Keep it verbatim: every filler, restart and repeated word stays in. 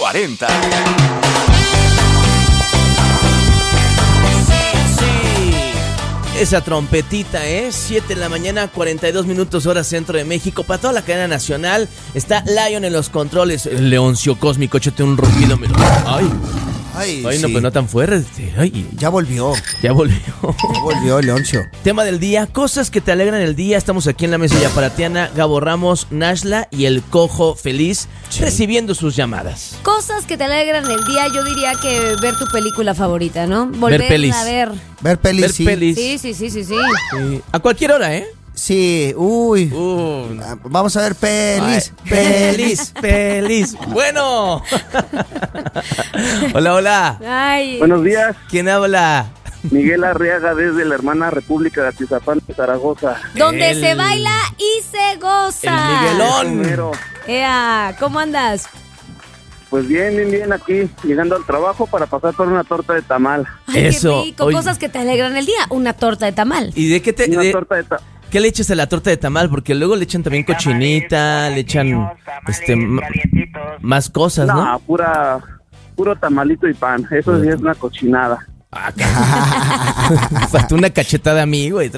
cuarenta. Esa trompetita, ¿eh? siete de la mañana, cuarenta y dos minutos, hora centro de México. Para toda la cadena nacional está Lion en los controles. El leoncio cósmico, échate un rugido. Ay, Ay, ay sí. no, pues no tan fuerte. Ay, Ya volvió. ya volvió. Ya volvió, Leoncio. Tema del día, cosas que te alegran el día. Estamos aquí en la mesa yaparatiana, Gabo Ramos, Nashla y el Cojo Feliz, Sí. recibiendo sus llamadas. Cosas que te alegran el día, yo diría que ver tu película favorita, ¿no? Volverla pelis. a ver. Ver pelis, Ver sí. pelis. Sí, sí, sí, sí, sí. Sí. A cualquier hora, ¿eh? Sí, uy. Uh, Ah, Vamos a ver pelis. Ay, Pelis, pelis. Bueno. Hola, hola. Ay. Buenos días, ¿Quién habla? Miguel Arriaga desde la hermana República de Atizapán de Zaragoza. Donde el- se baila y se goza. el Miguelón. Primero, Ea, ¿cómo andas? pues bien, bien, bien aquí, llegando al trabajo para pasar por una torta de tamal. Ay, Eso, qué rico. oye. Cosas que te alegran el día. Una torta de tamal. ¿Y de qué te Una de- torta de tamal. qué le echas a la torta de tamal? Porque luego le echan también cochinita, le echan este ma- más cosas, ¿no? No, pura, puro tamalito y pan. Eso sí es una cochinada. Ah, caray. Faltó una cachetada a mí, güey.